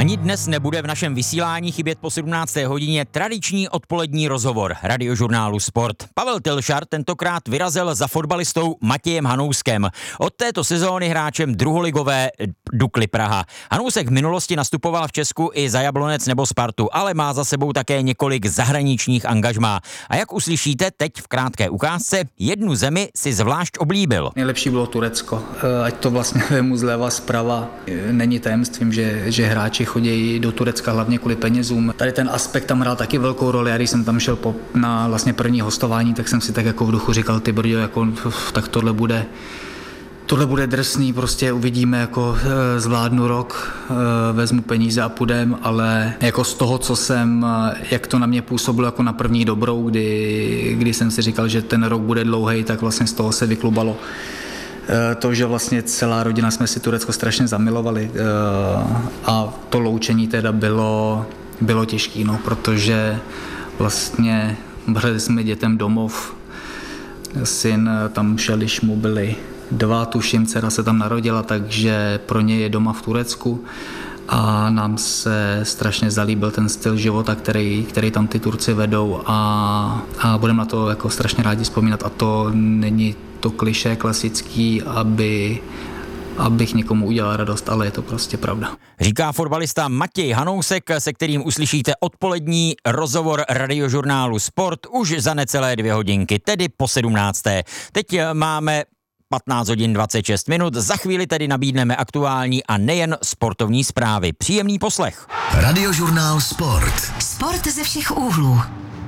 Ani dnes nebude v našem vysílání chybět po 17. hodině tradiční odpolední rozhovor Radiožurnálu Sport. Pavel Tylšar tentokrát vyrazil za fotbalistou Matějem Hanouskem. Od této sezóny hráčem druholigové Dukly Praha. Hanousek v minulosti nastupoval v Česku i za Jablonec nebo Spartu, ale má za sebou také několik zahraničních angažmá. A jak uslyšíte teď v krátké ukázce, jednu zemi si zvlášť oblíbil. Nejlepší bylo Turecko, ať to vlastně vemu zleva zprava. Není tajemstvím, že hráči chodí do Turecka hlavně kvůli penězům. Tady ten aspekt tam hrál taky velkou roli. Já když jsem tam šel na vlastně první hostování, tak jsem si tak jako v duchu říkal, ty brďo, jako, tak tohle bude drsný, prostě uvidíme, jako zvládnu rok, vezmu peníze a půjdem, ale jako z toho, co jsem, jak to na mě působilo jako na první dobrou, kdy jsem si říkal, že ten rok bude dlouhý, tak vlastně z toho se vyklubalo to, že vlastně celá rodina jsme si Turecko strašně zamilovali a to loučení teda bylo těžký, no, protože vlastně brali jsme dětem domov, syn tam šel, když mu byli 2, tuším, dcera se tam narodila, takže pro ně je doma v Turecku a nám se strašně zalíbil ten styl života, který tam ty Turci vedou a budeme na to jako strašně rádi vzpomínat a to není to klišé klasický, abych někomu udělal radost, ale je to prostě pravda. Říká fotbalista Matěj Hanousek, se kterým uslyšíte odpolední rozhovor Radiožurnálu Sport už za necelé 2 hodinky, tedy po 17. Teď máme 15 hodin 26 minut, za chvíli tedy nabídneme aktuální a nejen sportovní zprávy. Příjemný poslech. Radiožurnál Sport. Sport ze všech úhlů.